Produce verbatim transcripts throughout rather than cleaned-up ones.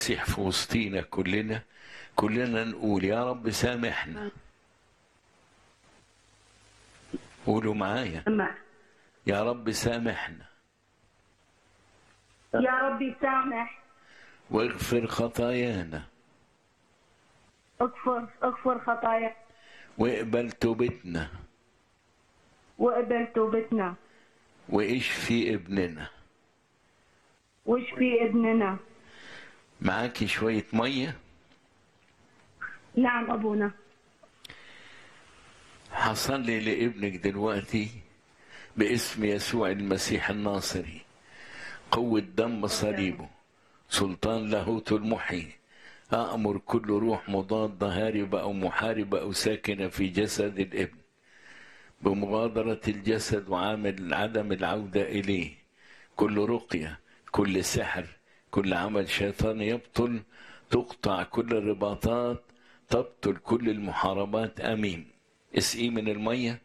المسيح في وسطينا كلنا كلنا نقول يا رب سامحنا. قولوا معايا يا رب سامحنا يا ربي سامح واغفر خطايانا اغفر اغفر خطايا واقبل توبتنا وقبل توبتنا واشفي ابننا. واشفي ابننا. معاكي شوية مية؟ نعم أبونا. هصلي لابنك دلوقتي باسم يسوع المسيح الناصري، قوة دم صليبه، سلطان لاهوت المحيي. أأمر كل روح مضادة هاربة أو محاربة أو ساكنة في جسد الابن بمغادرة الجسد وعامل عدم العودة إليه. كل رقية، كل سحر، كل عمل شيطان يبطل، تقطع كل الرباطات، تبطل كل المحاربات. آمين. اسقي من المية.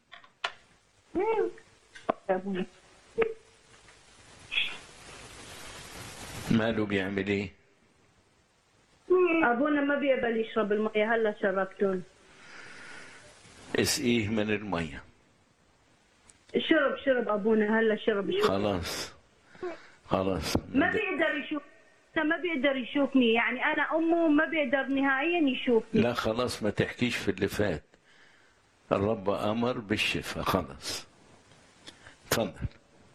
ماله بيعمل ايه؟ أبونا ما بيقبل يشرب المية، هلا شربتون. اسقيه من المية. شرب شرب أبونا، هلا شرب شرب. خلاص خلاص. ما بيقدر يشوف، ما بيقدر يشوفني، يعني أنا أمه ما بيقدر نهائيا يشوفني. لا خلاص، ما تحكيش في اللي فات. الرب أمر بالشفاء. خلاص تفضل.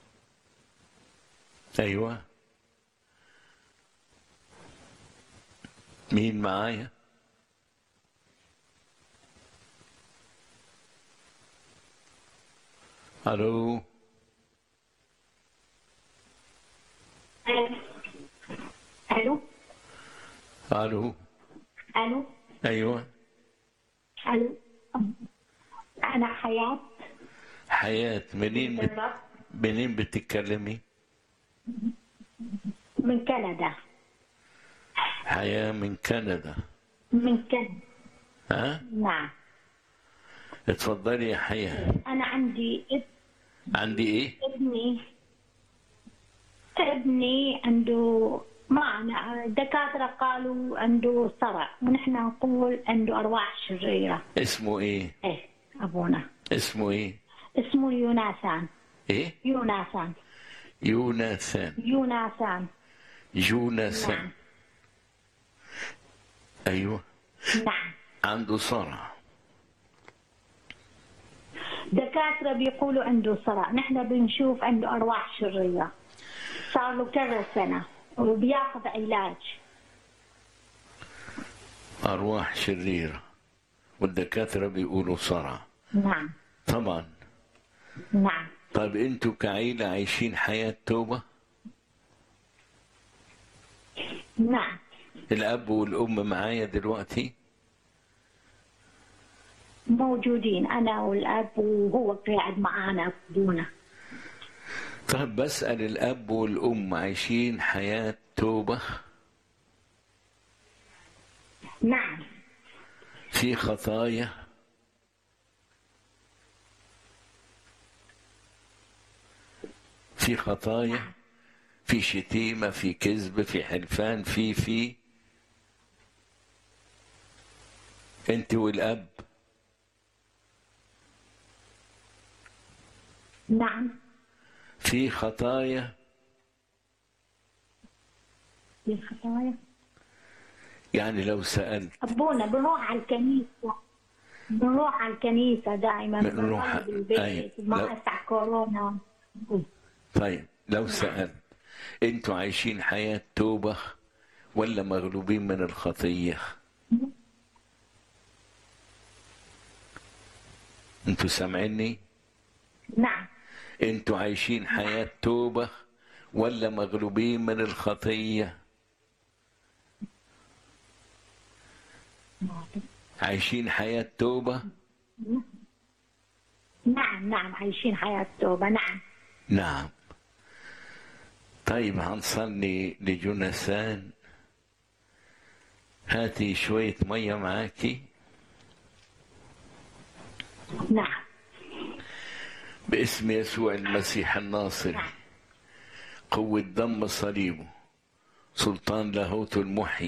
أيوة، مين معايا؟ ألو ألو ألو ألو أيوة. ألو أنا حياة. حياة، منين بت... منين بتتكلمي؟ من كندا. حياة من كندا. من كندا. ها؟ نعم. اتفضلي يا حياة. أنا عندي اب... عندي إيه؟ ابني ابني عنده، ما أنا الدكاترة قالوا عنده صرع، ونحن نقول عنده أرواح شريرة. اسمه إيه؟ إيه أبونا. اسمه إيه؟ اسمه يوناثان. إيه؟ يوناثان. يوناثان. يوناثان. جوناثان. نعم. أيوة. نعم. عنده صرع. دكاترة بيقولوا عنده صرع، نحن بنشوف عنده أرواح شريرة. صار له كذا سنة وبياخذ علاج. أرواح شريرة والدكاترة بيقولوا صرع. نعم. طبعا. نعم. طيب أنتوا كعيلة عايشين حياة توبة؟ نعم. الأب والأم معايا دلوقتي؟ موجودين، أنا والأب وهو قاعد معانا أبونا. طيب بسأل، الأب والأم عايشين حياة توبة؟ نعم. في خطايا؟ في خطايا؟ في شتيمة، في كذب، في حلفان، في في أنت والأب؟ نعم. في خطايا؟ في خطايا. يعني لو سألت أبونا بنروح على الكنيسة، بنروح على الكنيسة دائما، بنروح بالبيت. أي. ما أسع كورونا. طيب لو سألت، أنتوا عايشين حياة توبة ولا مغلوبين من الخطية؟ أنتوا سامعيني؟ نعم. أنتوا عايشين حياة توبة ولا مغلوبين من الخطية؟ عايشين حياة توبة؟ نعم. نعم عايشين حياة توبة. نعم. نعم. طيب هنصلي لجوناثان. هاتي شوية مية معاكي. نعم. باسم يسوع المسيح الناصري، قوة دم صليبه، سلطان لاهوت المحيي